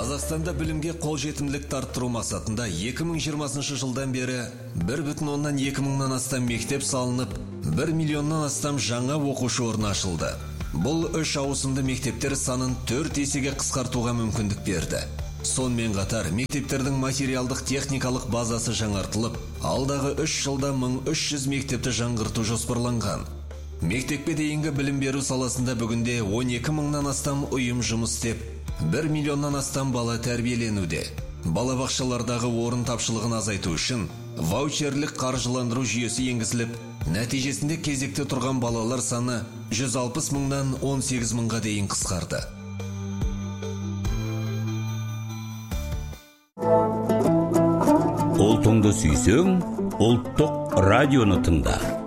Қазақстанда білімге қолжетімділікті арттыру мақсатында 2020 жылдан бері 1,2 мыңнан астам мектеп салынып, 1 миллионнан астам жаңа оқушы орны ашылды. Бұл 3 ауысымды мектептер санын 4 есеге қысқартуға мүмкіндік берді. Сонымен қатар мектептердің материалдық техникалық базасы жаңартылып, алдағы 3 жылда 1300 мектепті жаңғырту жоспарланған. Мектепке дейінгі білім беру саласында бүгінде 12 мыңнан астам ұйым жұмыс істеп, 1 миллионнан астам бала тәрбиеленуде. Балабақшалардағы орын тапшылығын азайту үшін ваучерлік қаржыландыру жүйесі енгізіліп, нәтижесінде кезекте тұрған балалар саны 160 мыңнан 18 мыңға дейін қысқарды. Ұлтыңды сүйсең, ұлттық радионы тыңда.